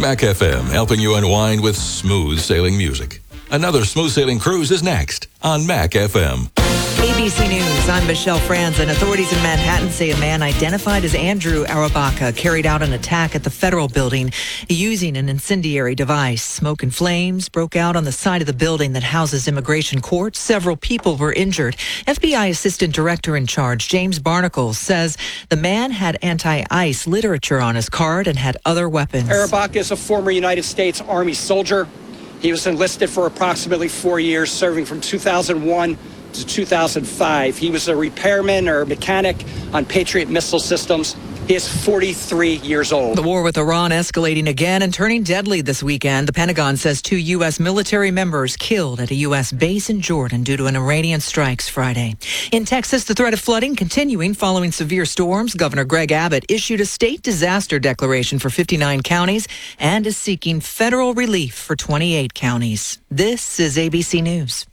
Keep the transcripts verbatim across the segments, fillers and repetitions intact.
Mac F M, helping you unwind with smooth sailing music. Another smooth sailing cruise is next on Mac F M. A B C News, I'm Michelle Franzen. Authorities in Manhattan say a man identified as Andrew Arabaka carried out an attack at the federal building using an incendiary device. Smoke and flames broke out on the side of the building that houses immigration court. Several people were injured. F B I Assistant Director in charge, James Barnacle, says the man had anti-ICE literature on his card and had other weapons. Arabaka is a former United States Army soldier. He was enlisted for approximately four years, serving from two thousand one to two thousand five. He was a repairman or mechanic on Patriot missile systems. He is forty-three years old. The war with Iran escalating again and turning deadly this weekend. The Pentagon says two U S military members killed at a U S base in Jordan due to an Iranian strikes Friday. In Texas, the threat of flooding continuing following severe storms. Governor Greg Abbott issued a state disaster declaration for fifty-nine counties and is seeking federal relief for twenty-eight counties. This is A B C News.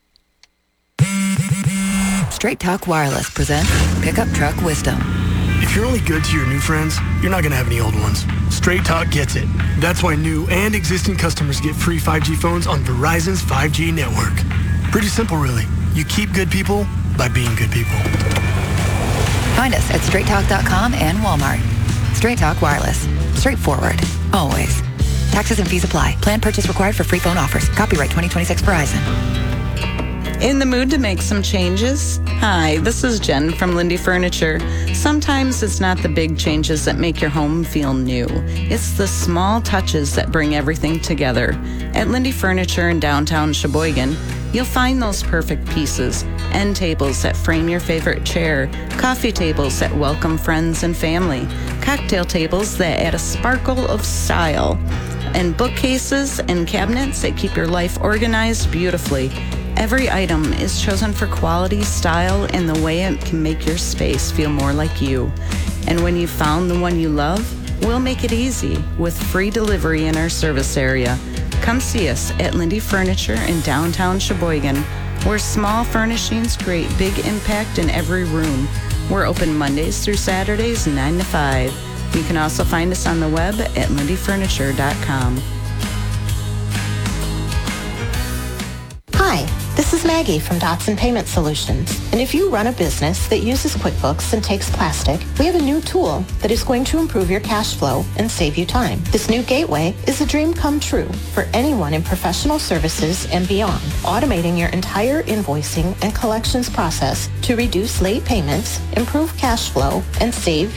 Straight Talk Wireless presents Pickup Truck Wisdom. If you're only good to your new friends, you're not going to have any old ones. Straight Talk gets it. That's why new and existing customers get free five G phones on Verizon's five G network. Pretty simple, really. You keep good people by being good people. Find us at straight talk dot com and Walmart. Straight Talk Wireless. Straightforward. Always. Taxes and fees apply. Plan purchase required for free phone offers. Copyright twenty twenty-six Verizon. In the mood to make some changes? Hi, this is Jen from Lindy Furniture. Sometimes it's not the big changes that make your home feel new. It's the small touches that bring everything together. At Lindy Furniture in downtown Sheboygan, you'll find those perfect pieces. End tables that frame your favorite chair, coffee tables that welcome friends and family, cocktail tables that add a sparkle of style, and bookcases and cabinets that keep your life organized beautifully. Every item is chosen for quality, style, and the way it can make your space feel more like you. And when you've found the one you love, we'll make it easy with free delivery in our service area. Come see us at Lindy Furniture in downtown Sheboygan, where small furnishings create big impact in every room. We're open Mondays through Saturdays, nine to five. You can also find us on the web at lindy furniture dot com. Hi, this is Maggie from Dotson Payment Solutions. And if you run a business that uses QuickBooks and takes plastic, we have a new tool that is going to improve your cash flow and save you time. This new gateway is a dream come true for anyone in professional services and beyond, automating your entire invoicing and collections process to reduce late payments, improve cash flow, and save